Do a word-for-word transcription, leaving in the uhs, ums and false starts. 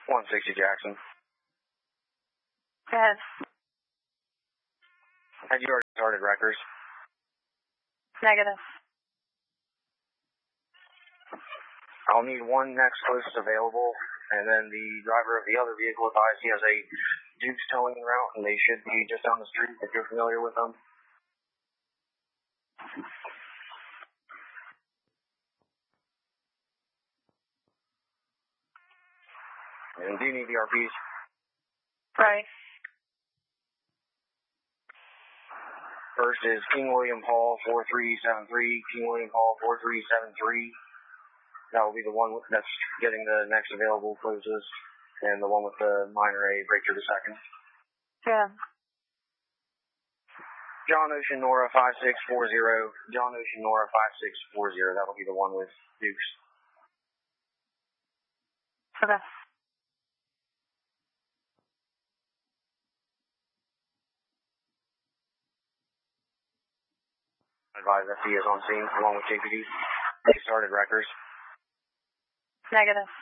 one sixty Jackson. Go ahead. Had you already started records? Negative. I'll need one next closest available, and then the driver of the other vehicle advised he has a Duke's towing route, and they should be just down the street if you're familiar with them. And do you need the R Ps? Right. First is King William Hall four three seven three, King William Hall four three seven three. That will be the one that's getting the next available closest, and the one with the minor A breakthrough the second. Yeah. John Ocean Nora five six four zero, John Ocean Nora five six four zero. That will be the one with Dukes. Okay. Advise F D is on scene along with J P D. They started records. Negative.